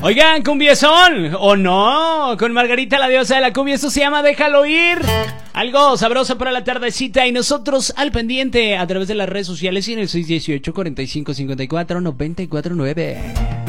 Oigan, cumbiezón, ¿o no? Con Margarita, la diosa de la cumbia, esto se llama Déjalo Ir. Algo sabroso para la tardecita y nosotros al pendiente a través de las redes sociales y en el 618-4554-949.